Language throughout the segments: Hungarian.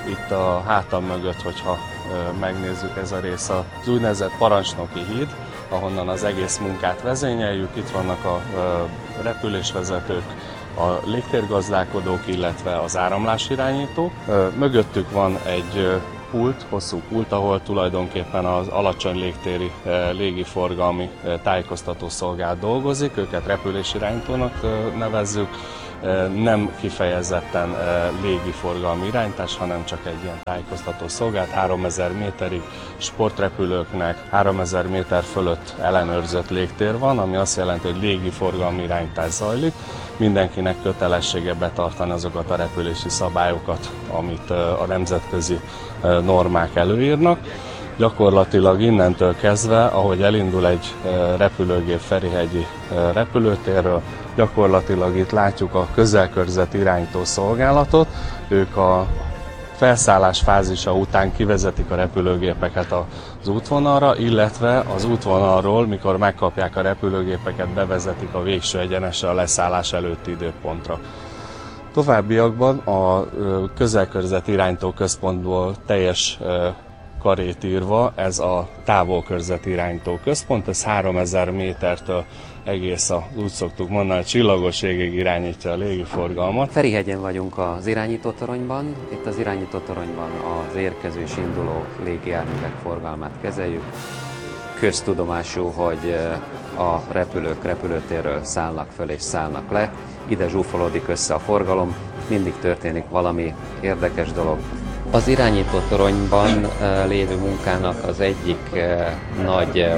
itt a hátam mögött, hogyha megnézzük, ez a rész az úgynevezett parancsnoki híd, ahonnan az egész munkát vezényeljük. Itt vannak a repülésvezetők, a légtérgazdálkodók, illetve az áramlásirányítók. Mögöttük van egy pult, hosszú pult, ahol tulajdonképpen az alacsony légtéri légiforgalmi tájékoztatószolgálat dolgozik, őket repülésirányítónak nevezzük. Nem kifejezetten légiforgalmi irányítás, hanem csak egy ilyen tájékoztató szolgálat. 3000 méterig sportrepülőknek 3000 méter fölött ellenőrzött légtér van, ami azt jelenti, hogy légiforgalmi irányítás zajlik. Mindenkinek kötelessége betartani azokat a repülési szabályokat, amit a nemzetközi normák előírnak. Gyakorlatilag innentől kezdve, ahogy elindul egy repülőgép Ferihegyi repülőtérről, gyakorlatilag itt látjuk a közelkörzeti irányító szolgálatot. Ők a felszállás fázisa után kivezetik a repülőgépeket az útvonalra, illetve az útvonalról, mikor megkapják a repülőgépeket, bevezetik a végső egyenesre a leszállás előtti időpontra. Továbbiakban a közelkörzeti irányító központból teljes karét írva, ez a távolkörzeti irányító központ, ez 3000 métertől egész úgy szoktuk mondani, csillagos égig irányítja a légiforgalmat. Ferihegyen vagyunk az irányítótoronyban. Itt az irányítótoronyban az érkező és induló légijárművek forgalmát kezeljük. Köztudomású, hogy a repülők repülőtérről szállnak föl és szállnak le. Ide zsúfolódik össze a forgalom, mindig történik valami érdekes dolog. Az irányítótoronyban lévő munkának az egyik nagy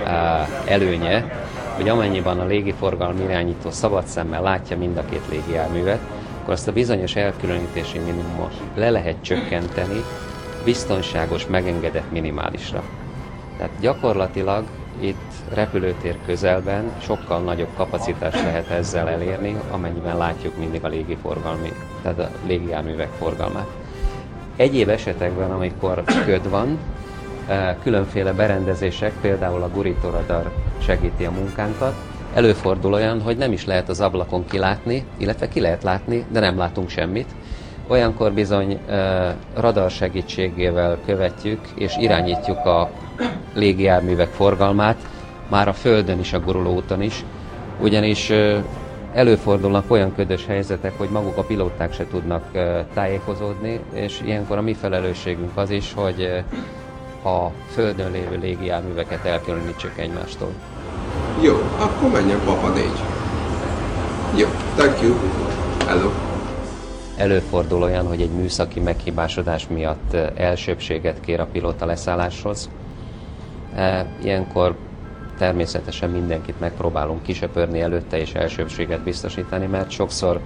előnye, hogy amennyiben a légiforgalmi irányító szabad szemmel látja mind a két légijárművet, akkor azt a bizonyos elkülönítési minimumot le lehet csökkenteni biztonságos, megengedett minimálisra. Tehát gyakorlatilag itt repülőtér közelben sokkal nagyobb kapacitást lehet ezzel elérni, amennyiben látjuk mindig a tehát a légijárművek forgalmát. Egyéb esetekben, amikor köd van, különféle berendezések, például a gurítóradar segíti a munkánkat. Előfordul olyan, hogy nem is lehet az ablakon kilátni, illetve ki lehet látni, de nem látunk semmit. Olyankor bizony radar segítségével követjük és irányítjuk a légijárművek forgalmát, már a földön is, a gurulóúton is, ugyanis előfordulnak olyan ködös helyzetek, hogy maguk a pilóták se tudnak tájékozódni, és ilyenkor a mi felelősségünk az is, hogy a földön lévő légijárműveket elkülönítsük egymástól. Jó, akkor menjek Papa 4. Jó, thank you. Hello. Előfordul olyan, hogy egy műszaki meghibásodás miatt elsőbbséget kér a pilóta leszálláshoz. Ilyenkor természetesen mindenkit megpróbálunk kisöpörni előtte és elsőbbséget biztosítani, mert sokszor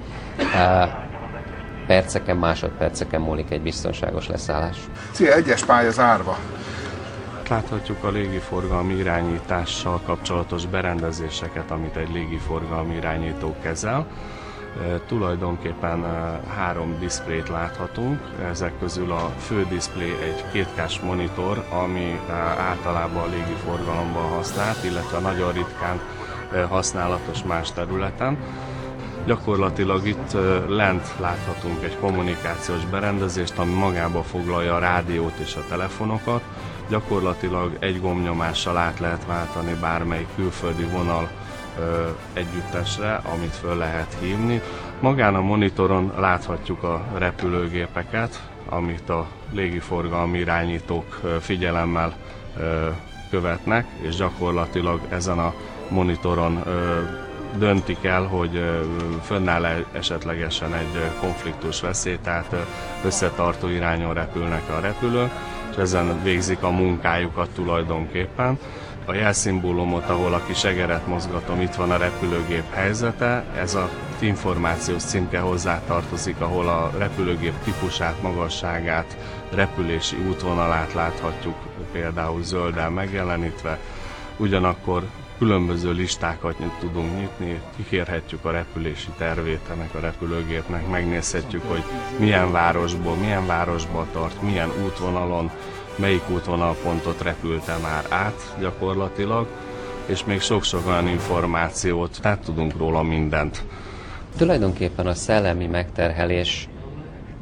perceken, másodperceken múlik egy biztonságos leszállás. Szia, egyes pálya zárva. Láthatjuk a légiforgalmi irányítással kapcsolatos berendezéseket, amit egy légiforgalmi irányító kezel. Tulajdonképpen 3 diszplét láthatunk, ezek közül a fő diszplé egy 2K-s monitor, ami általában a légiforgalomban használt, illetve nagyon ritkán használatos más területen. Gyakorlatilag itt lent láthatunk egy kommunikációs berendezést, ami magába foglalja a rádiót és a telefonokat. Gyakorlatilag egy gombnyomással át lehet váltani bármelyik külföldi vonal együttesre, amit föl lehet hívni. Magán a monitoron láthatjuk a repülőgépeket, amit a légiforgalmi irányítók figyelemmel követnek, és gyakorlatilag ezen a monitoron döntik el, hogy fönnáll esetlegesen egy konfliktus veszély, tehát összetartó irányon repülnek a repülők, és ezen végzik a munkájukat tulajdonképpen. A jelszimbólumot, ahol a kis egeret mozgatom, itt van a repülőgép helyzete, ez az információs címke hozzá tartozik, ahol a repülőgép típusát, magasságát, repülési útvonalát láthatjuk például zölddel megjelenítve, ugyanakkor különböző listákat tudunk nyitni, kikérhetjük a repülési tervét ennek a repülőgépnek, megnézhetjük, hogy milyen városba tart, milyen útvonalon, melyik útvonalpontot repülte már át gyakorlatilag, és még sok-sok olyan információt, tehát tudunk róla mindent. Tulajdonképpen a szellemi megterhelés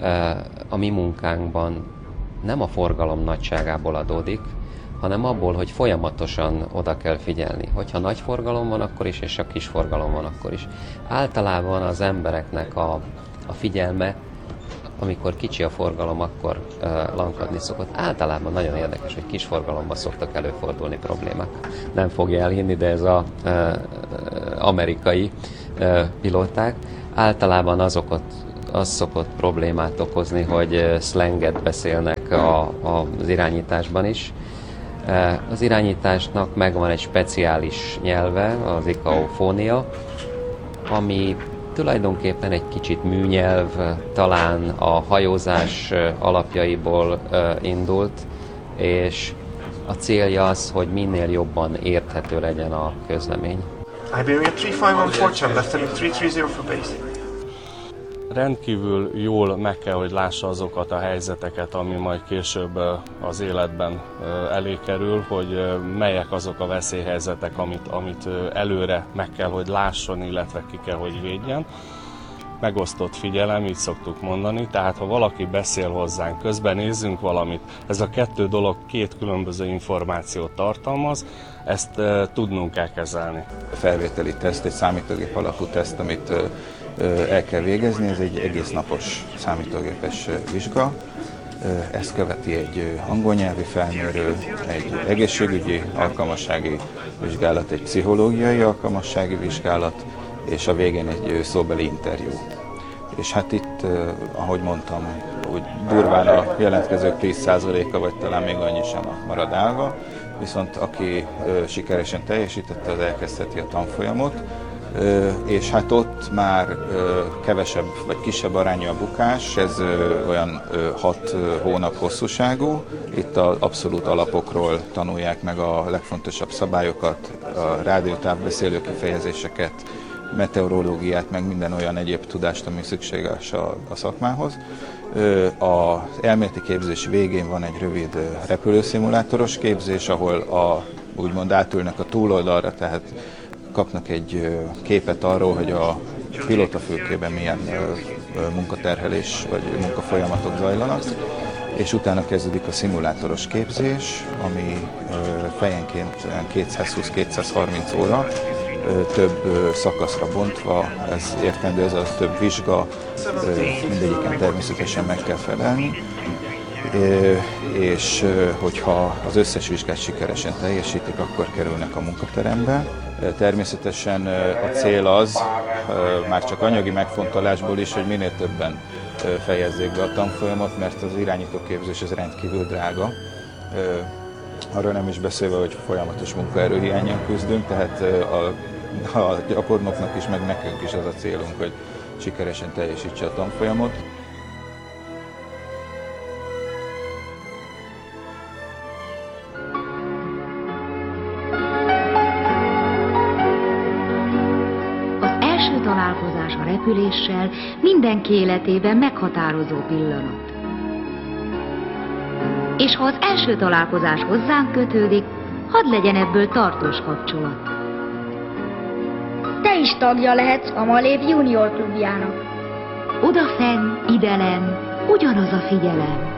a mi munkánkban nem a forgalom nagyságából adódik, hanem abból, hogy folyamatosan oda kell figyelni. Hogyha nagy forgalom van akkor is, és a kis forgalom van akkor is. Általában az embereknek a figyelme, amikor kicsi a forgalom, akkor lankadni szokott. Általában nagyon érdekes, hogy kis forgalomban szoktak előfordulni problémák. Nem fogja elhinni, de ez az amerikai pilóták. Általában az szokott problémát okozni, hogy szlenget beszélnek az irányításban is. Az irányításnak megvan egy speciális nyelve, az ikaofónia, ami tulajdonképpen egy kicsit műnyelv, talán a hajózás alapjaiból indult, és a célja az, hogy minél jobban érthető legyen a közlemény. Iberia 351 Fortune, left heading 330 for base. Rendkívül jól meg kell, hogy lássa azokat a helyzeteket, ami majd később az életben elé kerül, hogy melyek azok a veszélyhelyzetek, amit előre meg kell, hogy lásson, illetve ki kell, hogy védjen. Megosztott figyelem, így szoktuk mondani, tehát ha valaki beszél hozzánk, közben nézzünk valamit, ez a kettő dolog két különböző információt tartalmaz, ezt tudnunk kell kezelni. A felvételi teszt egy számítógép alapú teszt, amit el kell végezni, ez egy egész napos számítógépes vizsga. Ezt követi egy angol nyelvi felmérő, egy egészségügyi alkalmassági vizsgálat, egy pszichológiai alkalmassági vizsgálat, és a végén egy szóbeli interjú. És hát itt, ahogy mondtam, úgy durván a jelentkezők 10%-a, vagy talán még annyi sem marad állva, viszont aki sikeresen teljesítette, az elkezdheti a tanfolyamot, és hát ott már kevesebb vagy kisebb arányú a bukás, ez olyan 6 hónap hosszúságú. Itt az abszolút alapokról tanulják meg a legfontosabb szabályokat, a rádiótávbeszélő kifejezéseket, meteorológiát, meg minden olyan egyéb tudást, ami szükséges a szakmához. Az elméleti képzés végén van egy rövid repülőszimulátoros képzés, ahol úgymond átülnek a túloldalra, tehát kapnak egy képet arról, hogy a pilótafülkében milyen munkaterhelés vagy munkafolyamatok zajlanak, és utána kezdődik a szimulátoros képzés, ami fejenként 220-230 óra, több szakaszra bontva, ez értendő, ez a több vizsga, mindegyiken természetesen meg kell felelni, és hogyha az összes vizsgát sikeresen teljesítik, akkor kerülnek a munkaterembe. Természetesen a cél az, már csak anyagi megfontolásból is, hogy minél többen fejezzék be a tanfolyamot, mert az irányítóképzés ez rendkívül drága. Arról nem is beszélve, hogy folyamatos munkaerőhiánnyal küzdünk, tehát a gyakornoknak is, meg nekünk is az a célunk, hogy sikeresen teljesítse a tanfolyamot. Az első találkozás a repüléssel mindenki életében meghatározó pillanat. És ha az első találkozás hozzánk kötődik, hadd legyen ebből tartós kapcsolat. Te is tagja lehetsz a Malév Junior klubjának. Odafen, idelen, ugyanaz a figyelem.